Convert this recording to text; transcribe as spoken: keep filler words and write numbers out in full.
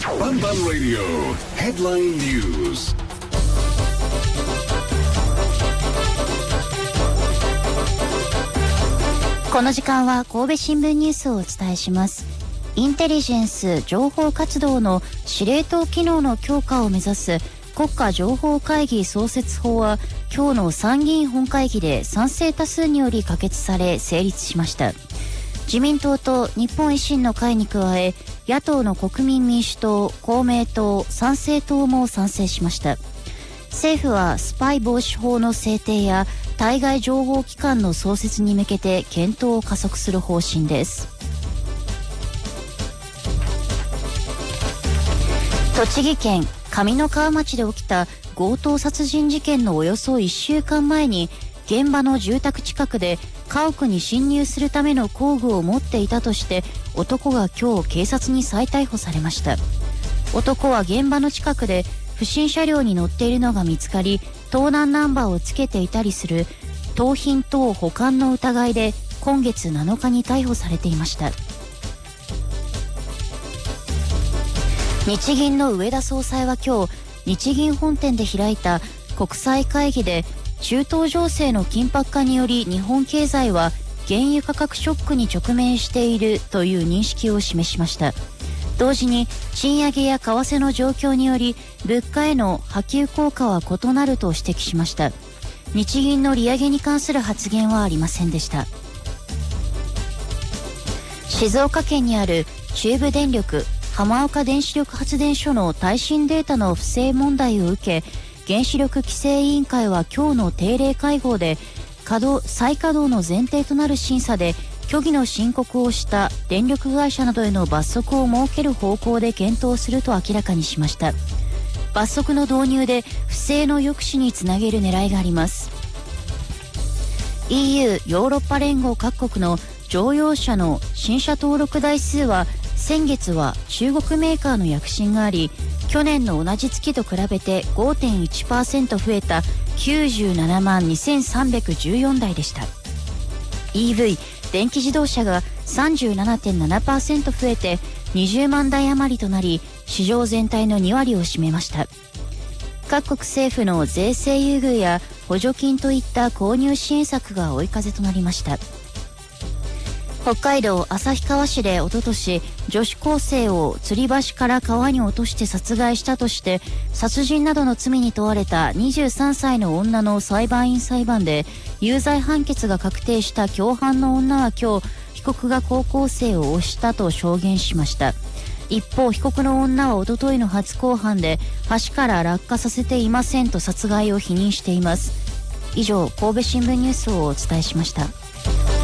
バンバンラディオヘッドラインニュース。 この時間は神戸新聞ニュースをお伝えします。インテリジェンス情報活動の司令塔機能の強化を目指す国家情報会議創設法は今日の参議院本会議で賛成多数により可決され成立しました。自民党と日本維新の会に加え野党の国民民主党、公明党、参政党も賛成しました。政府はスパイ防止法の制定や対外情報機関の創設に向けて検討を加速する方針です。栃木県上三川町で起きた強盗殺人事件のおよそいっしゅうかんまえに現場の住宅近くで家屋に侵入するための工具を持っていたとして男が今日警察に再逮捕されました。男は現場の近くで不審車両に乗っているのが見つかり盗難ナンバーをつけていたりする盗品等保管の疑いで今月なのかに逮捕されていました。日銀の植田総裁は今日日銀本店で開いた国際会議で中東情勢の緊迫化により日本経済は原油価格ショックに直面しているという認識を示しました。同時に賃上げや為替の状況により物価への波及効果は異なると指摘しました。日銀の利上げに関する発言はありませんでした。静岡県にある中部電力浜岡原子力発電所の耐震データの不正問題を受け原子力規制委員会は今日の定例会合で稼働再稼働の前提となる審査で虚偽の申告をした電力会社などへの罰則を設ける方向で検討すると明らかにしました。罰則の導入で不正の抑止につなげる狙いがあります。 イーユー ヨーロッパ連合各国の乗用車の新車登録台数は先月は中国メーカーの躍進があり去年の同じ月と比べて ごてんいちパーセント 増えたきゅうじゅうななまんにせんさんびゃくじゅうよんだいでした。 イーブイ 電気自動車が さんじゅうななてんななパーセント 増えてにじゅうまんだい余りとなり市場全体のにわりを占めました。各国政府の税制優遇や補助金といった購入支援策が追い風となりました。北海道旭川市でおととし女子高生を吊り橋から川に落として殺害したとして殺人などの罪に問われたにじゅうさんさいの女の裁判員裁判で有罪判決が確定した共犯の女は今日被告が高校生を押したと証言しました。一方被告の女はおとといの初公判で橋から落下させていませんと殺害を否認しています。以上神戸新聞ニュースをお伝えしました。